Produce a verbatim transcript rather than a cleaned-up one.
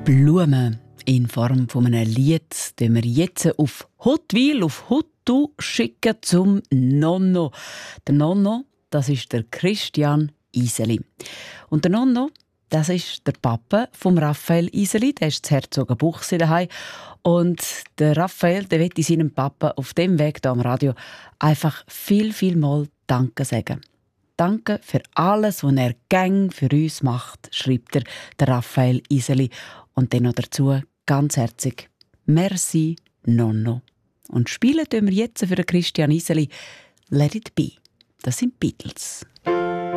Blumen in Form von einem Lied, den wir jetzt auf Huttwil, auf Huttu schicken zum Nonno. Der Nonno, das ist der Christian Iseli. Und der Nonno, das ist der Papa von Raphael Iseli, der ist zu Herzogenbuchsee daheim. Und der Raphael, der will seinem Papa auf dem Weg hier am Radio einfach viel, viel mal Danke sagen. Danke für alles, was er gern für uns macht, schreibt er, der Raphael Iseli. Und dann noch dazu ganz herzig Merci, Nonno. Und spielen wir jetzt für den Christian Iseli Let It Be. Das sind Beatles.